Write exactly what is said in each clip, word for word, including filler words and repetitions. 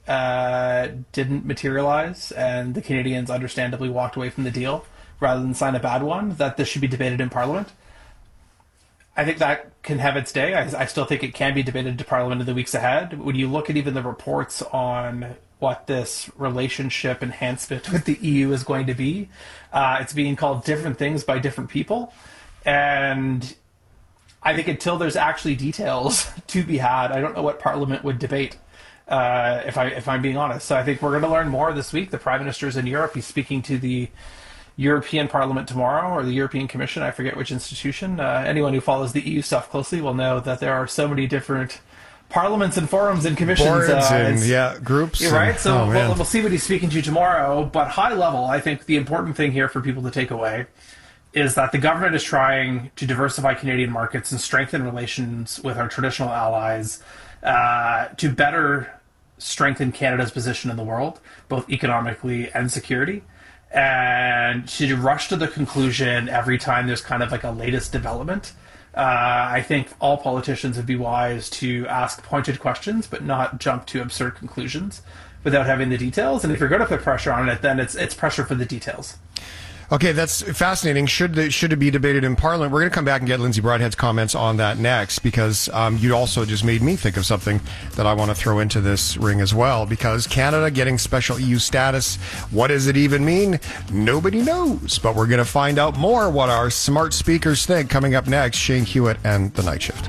uh, didn't materialize and the Canadians understandably walked away from the deal rather than sign a bad one, that this should be debated in Parliament. I think that can have its day. I, I still think it can be debated to Parliament in the weeks ahead. When you look at even the reports on what this relationship enhancement with the E U is going to be, uh, it's being called different things by different people. And I think until there's actually details to be had, I don't know what Parliament would debate, uh, if, I, if I'm being honest. So I think we're going to learn more this week. The Prime Minister's in Europe. He's speaking to the European Parliament tomorrow, or the European Commission, I forget which institution. Uh, anyone who follows the E U stuff closely will know that there are so many different parliaments and forums and commissions. Boards uh, and, yeah, groups. Yeah, right? And, so oh, we'll, we'll see what he's speaking to tomorrow. But high level, I think the important thing here for people to take away is that the government is trying to diversify Canadian markets and strengthen relations with our traditional allies uh, to better strengthen Canada's position in the world, both economically and security. And to rush to the conclusion every time there's kind of like a latest development, uh, I think all politicians would be wise to ask pointed questions, but not jump to absurd conclusions without having the details. And if you're going to put pressure on it, then it's it's pressure for the details. Okay, that's fascinating. Should the, should it be debated in Parliament? We're going to come back and get Lindsay Broadhead's comments on that next, because um, you also just made me think of something that I want to throw into this ring as well, because Canada getting special E U status, what does it even mean? Nobody knows, but we're going to find out more what our smart speakers think coming up next. Shane Hewitt and The Night Shift.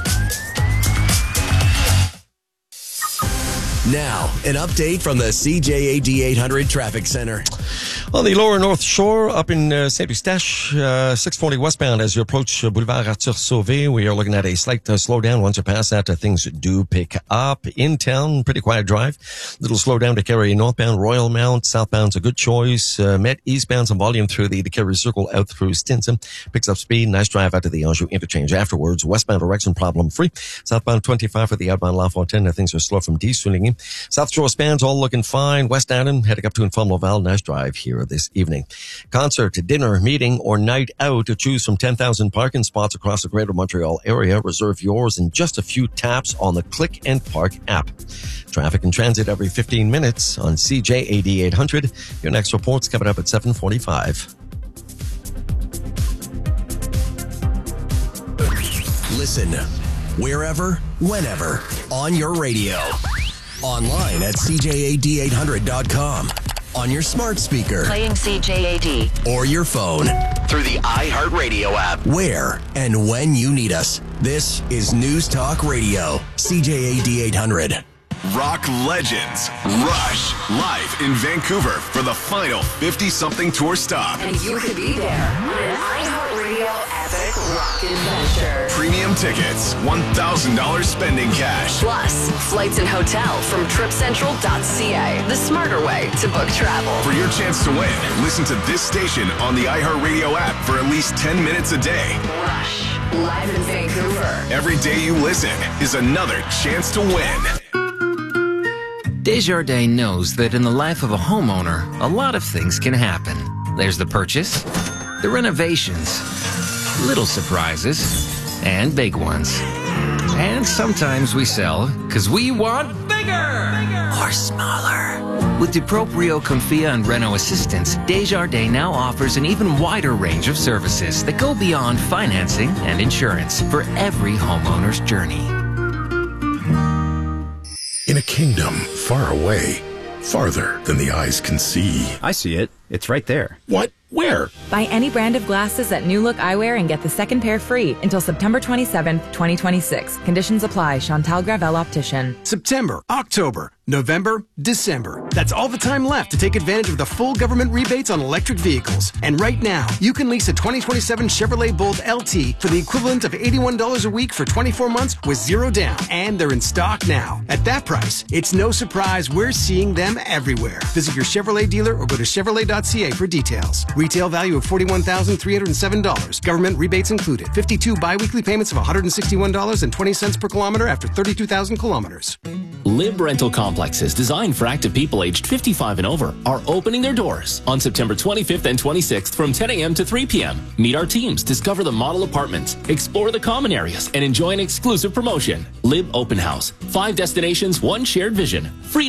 Now, an update from the C J A D eight hundred Traffic Center. On the lower North Shore, up in uh, Saint-Eustache, uh, six forty westbound as you approach uh, Boulevard Arthur-Sauvé, we are looking at a slight uh, slowdown. Once you pass that, uh, things do pick up. In town, pretty quiet drive. Little slowdown to carry northbound Royal Mount. Southbound's a good choice. Uh, Met eastbound, some volume through the, the Kerry Circle out through Stinson. Picks up speed. Nice drive out to the Anjou interchange afterwards. Westbound direction problem free. Southbound twenty-five for the outbound La Fontaine. Uh, things are slow from D-Sulingen. South Shore spans all looking fine. West Adam heading up to and from Laval. Nice drive here this evening. Concert, dinner, meeting, or night out to choose from ten thousand parking spots across the Greater Montreal area. Reserve yours in just a few taps on the Click and Park app. Traffic and transit every fifteen minutes on C J A D eight hundred. Your next report's coming up at seven forty-five. Listen wherever, whenever, on your radio. Online at C J A D eight hundred dot com. On your smart speaker. Playing C J A D. Or your phone. Through the iHeartRadio app. Where and when you need us. This is News Talk Radio. C J A D eight hundred. Rock legends Rush live in Vancouver for the final fifty-something tour stop. And you could be there on an iHeartRadio epic rock adventure. Premium tickets, one thousand dollars spending cash. Plus, flights and hotel from trip central dot c a. The smarter way to book travel. For your chance to win, listen to this station on the iHeartRadio app for at least ten minutes a day. Rush, live in Vancouver. Every day you listen is another chance to win. Desjardins knows that in the life of a homeowner, a lot of things can happen. There's the purchase, the renovations, little surprises, and big ones. And sometimes we sell because we want bigger, bigger or smaller. With DuProprio, Confia, and Reno Assistance, Desjardins now offers an even wider range of services that go beyond financing and insurance for every homeowner's journey. In a kingdom far away, farther than the eyes can see. I see it. It's right there. What? Where? Buy any brand of glasses at New Look Eyewear and get the second pair free until September twenty-seventh, twenty twenty-six. Conditions apply. Chantal Gravel Optician. September, October, November, December. That's all the time left to take advantage of the full government rebates on electric vehicles. And right now, you can lease a twenty twenty-seven Chevrolet Bolt L T for the equivalent of eighty-one dollars a week for twenty-four months with zero down. And they're in stock now. At that price, it's no surprise we're seeing them everywhere. Visit your Chevrolet dealer or go to Chevrolet dot c a for details. Retail value of forty-one thousand three hundred seven dollars. Government rebates included. fifty-two biweekly payments of one hundred sixty-one dollars and twenty cents per kilometer after thirty-two thousand kilometers. Lib Rental Complexes designed for active people aged fifty-five and over are opening their doors on September twenty-fifth and twenty-sixth from ten a.m. to three p.m. Meet our teams, discover the model apartments, explore the common areas, and enjoy an exclusive promotion. Lib Open House. Five destinations, one shared vision. Free